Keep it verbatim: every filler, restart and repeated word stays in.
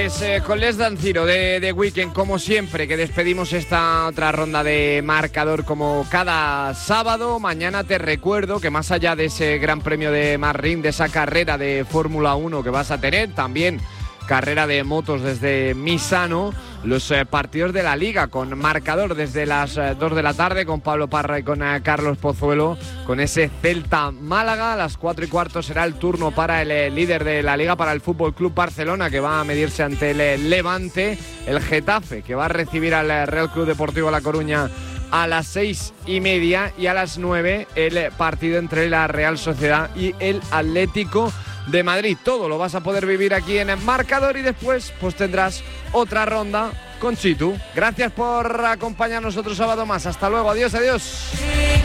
Pues eh, con Les Dan Ciro de, de Weekend, como siempre, que despedimos esta otra ronda de marcador como cada sábado. Mañana te recuerdo que más allá de ese Gran Premio de Marrín, de esa carrera de Fórmula uno que vas a tener, también carrera de motos desde Misano, los eh, partidos de la Liga con marcador desde las eh, dos de la tarde con Pablo Parra y con eh, Carlos Pozuelo, con ese Celta Málaga. A las cuatro y cuarto será el turno para el eh, líder de la Liga, para el Fútbol Club Barcelona, que va a medirse ante el eh, Levante. El Getafe, que va a recibir al eh, Real Club Deportivo La Coruña a las seis y media, y a las nueve el eh, partido entre la Real Sociedad y el Atlético de Madrid. Todo lo vas a poder vivir aquí en el marcador, y después pues tendrás otra ronda con Chitu. Gracias por acompañarnos otro sábado más. Hasta luego. Adiós, adiós.